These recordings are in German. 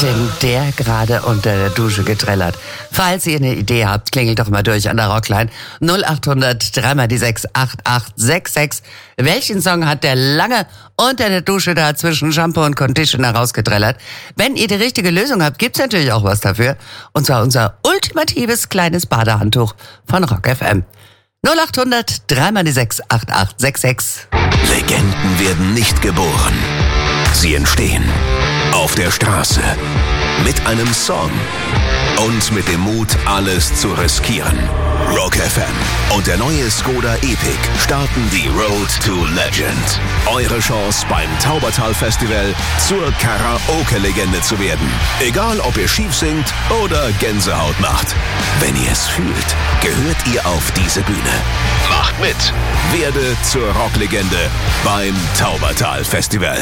Denn der gerade unter der Dusche getrellert. Falls ihr eine Idee habt, klingelt doch mal durch an der Rockline 0800 3 die 6 8866. Welchen Song hat der lange unter der Dusche da zwischen Shampoo und Conditioner rausgetrellert? Wenn ihr die richtige Lösung habt, gibt's natürlich auch was dafür. Und zwar unser ultimatives kleines Badehandtuch von Rock FM. 0800 3 die 6 8866. Legenden werden nicht geboren. Sie entstehen auf der Straße, mit einem Song und mit dem Mut, alles zu riskieren. Rock FM und der neue Skoda Epic starten die Road to Legend. Eure Chance beim Taubertal Festival zur Karaoke-Legende zu werden. Egal, ob ihr schief singt oder Gänsehaut macht. Wenn ihr es fühlt, gehört ihr auf diese Bühne. Macht mit. Werde zur Rocklegende beim Taubertal Festival.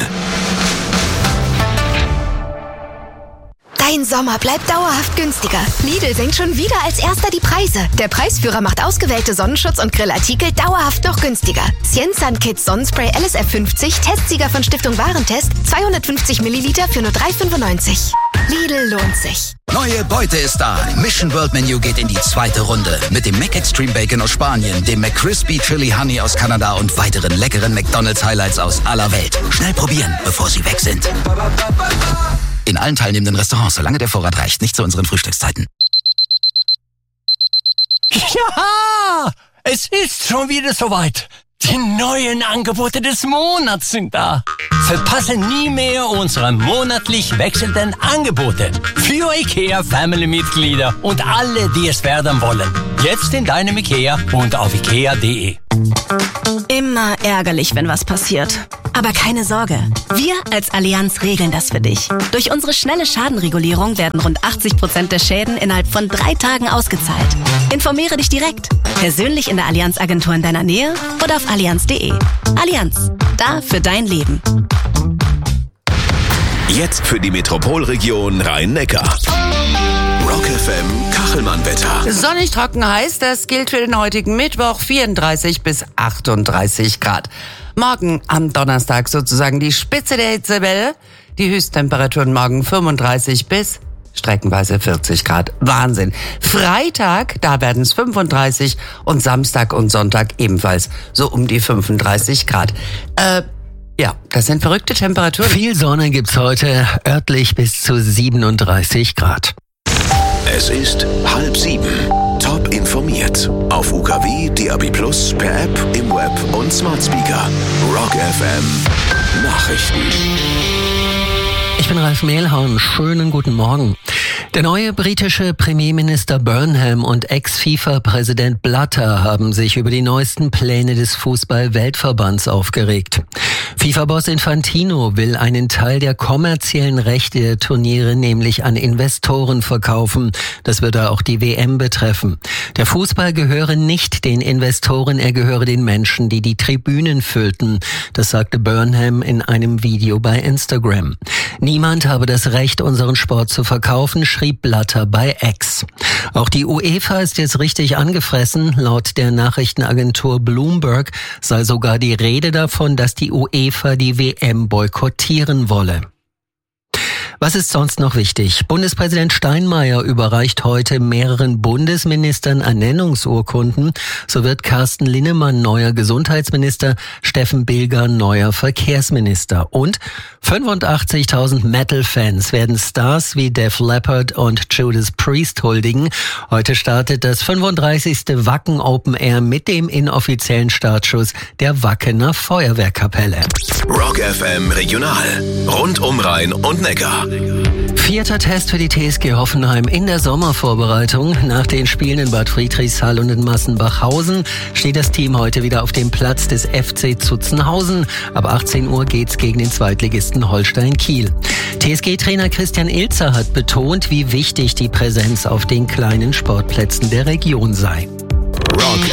Dein Sommer bleibt dauerhaft günstiger. Lidl senkt schon wieder als erster die Preise. Der Preisführer macht ausgewählte Sonnenschutz- und Grillartikel dauerhaft noch günstiger. Ciensan Kids Sonnenspray LSF 50, Testsieger von Stiftung Warentest, 250 Milliliter für nur 3,95. Lidl lohnt sich. Neue Beute ist da. Mission World Menu geht in die zweite Runde. Mit dem Mac Extreme Bacon aus Spanien, dem McCrispy Chili Honey aus Kanada und weiteren leckeren McDonald's Highlights aus aller Welt. Schnell probieren, bevor sie weg sind. In allen teilnehmenden Restaurants, solange der Vorrat reicht, nicht zu unseren Frühstückszeiten. Ja, es ist schon wieder soweit. Die neuen Angebote des Monats sind da. Verpasse nie mehr unsere monatlich wechselnden Angebote für IKEA-Family-Mitglieder und alle, die es werden wollen. Jetzt in deinem IKEA und auf ikea.de. Immer ärgerlich, wenn was passiert. Aber keine Sorge, wir als Allianz regeln das für dich. Durch unsere schnelle Schadenregulierung werden rund 80% der Schäden innerhalb von 3 Tagen ausgezahlt. Informiere dich direkt, persönlich in der Allianz-Agentur in deiner Nähe oder auf allianz.de. Allianz, da für dein Leben. Jetzt für die Metropolregion Rhein-Neckar. Rock FM Kachelmann-Wetter. Sonnig, trocken, heiß, das gilt für den heutigen Mittwoch, 34 bis 38 Grad. Morgen am Donnerstag sozusagen die Spitze der Hitzewelle. Die Höchsttemperaturen morgen 35 bis streckenweise 40 Grad. Wahnsinn. Freitag, da werden es 35 und Samstag und Sonntag ebenfalls so um die 35 Grad. Ja, das sind verrückte Temperaturen. Viel Sonne gibt's heute, örtlich bis zu 37 Grad. Es ist 6:30. Top informiert. Auf UKW, DAB+, per App, im Web und Smart Speaker. Rock FM Nachrichten. Ich bin Ralf Mehlhorn. Schönen guten Morgen. Der neue britische Premierminister Burnham und Ex-FIFA-Präsident Blatter haben sich über die neuesten Pläne des Fußball-Weltverbands aufgeregt. FIFA-Boss Infantino will einen Teil der kommerziellen Rechte der Turniere nämlich an Investoren verkaufen. Das würde auch die WM betreffen. Der Fußball gehöre nicht den Investoren, er gehöre den Menschen, die die Tribünen füllten. Das sagte Burnham in einem Video bei Instagram. Niemand habe das Recht, unseren Sport zu verkaufen, schrieb Blatter bei X. Auch die UEFA ist jetzt richtig angefressen. Laut der Nachrichtenagentur Bloomberg sei sogar die Rede davon, dass die UEFA die WM boykottieren wolle. Was ist sonst noch wichtig? Bundespräsident Steinmeier überreicht heute mehreren Bundesministern Ernennungsurkunden. So wird Carsten Linnemann neuer Gesundheitsminister, Steffen Bilger neuer Verkehrsminister. Und 85.000 Metal-Fans werden Stars wie Def Leppard und Judas Priest huldigen. Heute startet das 35. Wacken Open Air mit dem inoffiziellen Startschuss der Wackener Feuerwehrkapelle. Rock FM Regional. Rund um Rhein und Neckar. 4. Test für die TSG Hoffenheim in der Sommervorbereitung. Nach den Spielen in Bad Friedrichshall und in Massenbachhausen steht das Team heute wieder auf dem Platz des FC Zutzenhausen. Ab 18 Uhr geht's gegen den Zweitligisten Holstein Kiel. TSG-Trainer Christian Ilzer hat betont, wie wichtig die Präsenz auf den kleinen Sportplätzen der Region sei. Rock